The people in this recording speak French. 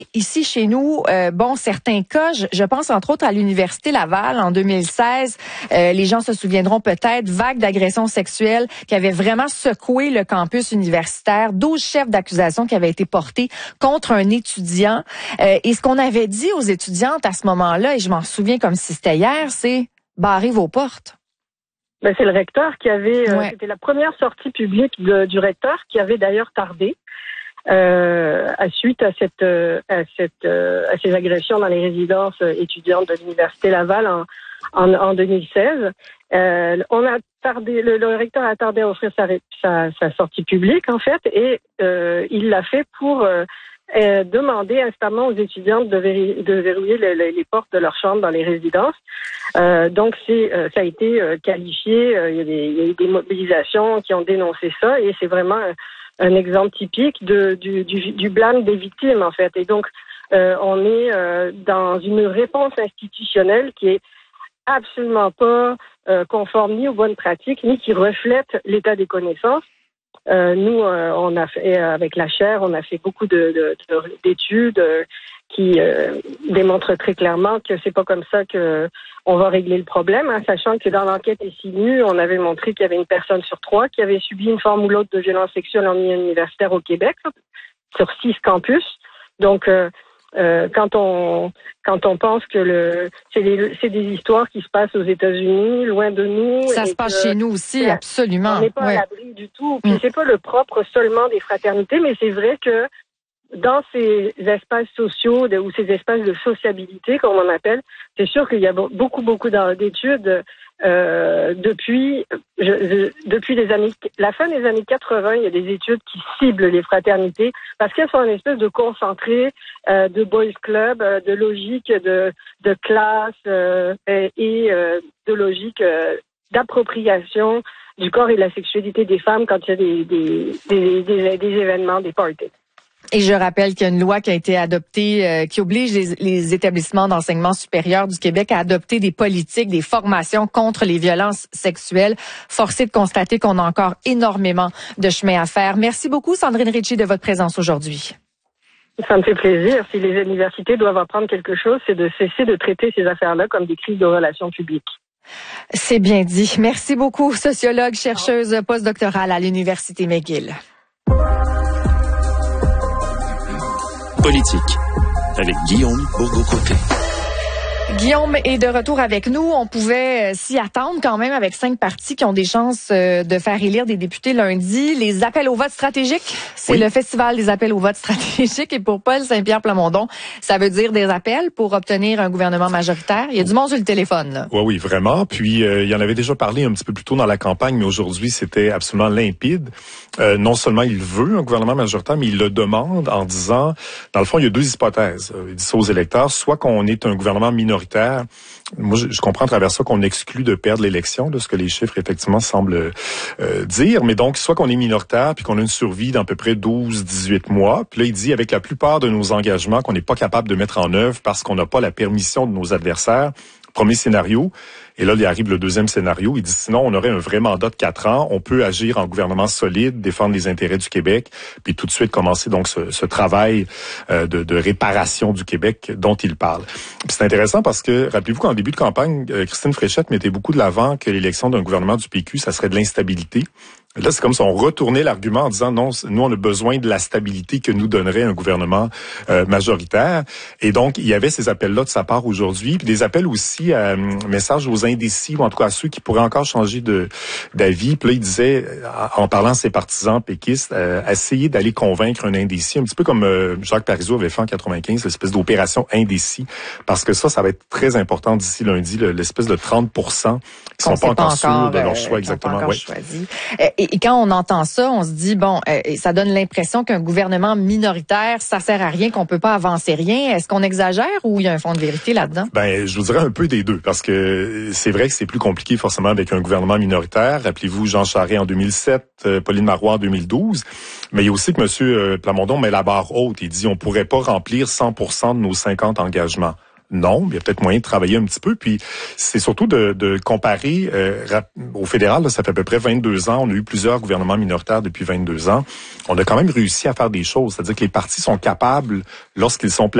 ici chez nous, certains cas, je pense entre autres à l'Université Laval en 2016, les gens se souviendront peut-être, vague d'agressions sexuelles qui avait vraiment secoué le campus universitaire, 12 chefs d'accusation qui avaient été portés contre un étudiant. Et ce qu'on avait dit aux étudiantes à ce moment-là, et je m'en souviens comme si c'était hier, c'est « barrez vos portes ». Ben, c'est le recteur qui avait, c'était la première sortie publique du recteur qui avait d'ailleurs tardé. Suite à ces agressions dans les résidences étudiantes de l'Université Laval en 2016. Le recteur a tardé à offrir sa sortie publique, en fait, et il l'a fait pour demander instamment aux étudiantes de verrouiller les portes de leur chambre dans les résidences. Donc ça a été qualifié, il y a eu des mobilisations qui ont dénoncé ça, et c'est vraiment un exemple typique du blâme des victimes, en fait. Et donc, on est dans une réponse institutionnelle qui est absolument pas conforme ni aux bonnes pratiques, ni qui reflète l'état des connaissances. Nous, on a fait, avec la chaire, on a fait beaucoup d'études qui démontrent très clairement que c'est pas comme ça que on va régler le problème, hein, sachant que dans l'enquête SINU, on avait montré qu'il y avait une personne sur 3 qui avait subi une forme ou l'autre de violence sexuelle en milieu universitaire au Québec, sur 6 campus. Donc, quand on pense que c'est des histoires qui se passent aux États-Unis, loin de nous. Ça se passe chez nous aussi, absolument. On n'est pas à l'abri du tout. Puis c'est pas le propre seulement des fraternités, mais c'est vrai que dans ces espaces sociaux ou ces espaces de sociabilité, comme on appelle, c'est sûr qu'il y a beaucoup d'études depuis la fin des années 80, il y a des études qui ciblent les fraternités parce qu'elles sont une espèce de concentré de boys club, de logique de classe et de logique d'appropriation du corps et de la sexualité des femmes quand il y a des événements, des parties. Et je rappelle qu'il y a une loi qui a été adoptée qui oblige les établissements d'enseignement supérieur du Québec à adopter des politiques, des formations contre les violences sexuelles. Force est de constater qu'on a encore énormément de chemin à faire. Merci beaucoup, Sandrine Ritchie, de votre présence aujourd'hui. Ça me fait plaisir. Si les universités doivent apprendre quelque chose, c'est de cesser de traiter ces affaires-là comme des crises de relations publiques. C'est bien dit. Merci beaucoup, sociologue, chercheuse postdoctorale à l'Université McGill. Politique, avec Guillaume Bourgault-Côté. Guillaume est de retour avec nous. On pouvait s'y attendre quand même avec 5 partis qui ont des chances de faire élire des députés lundi. Les appels au vote stratégique, c'est le festival des appels au vote stratégique. Et pour Paul Saint-Pierre Plamondon, ça veut dire des appels pour obtenir un gouvernement majoritaire. Il y a du monde sur le téléphone, là. Oui, vraiment. Puis, il y en avait déjà parlé un petit peu plus tôt dans la campagne, mais aujourd'hui, c'était absolument limpide. Non seulement il veut un gouvernement majoritaire, mais il le demande en disant, dans le fond, il y a 2 hypothèses. Il dit ça aux électeurs, soit qu'on est un gouvernement minoritaire. Moi, je comprends à travers ça qu'on exclut de perdre l'élection, de ce que les chiffres, effectivement, semblent dire. Mais donc, soit qu'on est minoritaire, puis qu'on a une survie d'à peu près 12-18 mois. Puis là, il dit, avec la plupart de nos engagements qu'on n'est pas capable de mettre en œuvre parce qu'on n'a pas la permission de nos adversaires. Premier scénario. Et là, il arrive le deuxième scénario. Il dit, sinon, on aurait un vrai mandat de 4 ans. On peut agir en gouvernement solide, défendre les intérêts du Québec, puis tout de suite commencer donc ce travail de réparation du Québec dont il parle. Puis c'est intéressant parce que, rappelez-vous qu'en début de campagne, Christine Fréchette mettait beaucoup de l'avant que l'élection d'un gouvernement du PQ, ça serait de l'instabilité. Là, c'est comme si on retournait l'argument en disant non, nous, on a besoin de la stabilité que nous donnerait un gouvernement majoritaire. Et donc, il y avait ces appels-là de sa part aujourd'hui, puis des appels aussi à messages aux indécis, ou en tout cas à ceux qui pourraient encore changer d'avis. Puis là, il disait, en parlant à ses partisans péquistes, essayer d'aller convaincre un indécis, un petit peu comme Jacques Parizeau avait fait en 95, l'espèce d'opération indécis, parce que ça va être très important d'ici lundi, l'espèce de 30% qui sont pas encore sûrs de leur choix exactement. Et quand on entend ça, on se dit, ça donne l'impression qu'un gouvernement minoritaire, ça sert à rien, qu'on peut pas avancer rien. Est-ce qu'on exagère ou il y a un fond de vérité là-dedans? Je vous dirais un peu des deux, parce que c'est vrai que c'est plus compliqué forcément avec un gouvernement minoritaire. Rappelez-vous Jean Charest en 2007, Pauline Marois en 2012. Mais il y a aussi que M. Plamondon met la barre haute. Il dit, on pourrait pas remplir 100% de nos 50 engagements. Non, il y a peut-être moyen de travailler un petit peu. Puis c'est surtout de comparer au fédéral, là, ça fait à peu près 22 ans. On a eu plusieurs gouvernements minoritaires depuis 22 ans. On a quand même réussi à faire des choses. C'est-à-dire que les partis sont capables, lorsqu'ils sont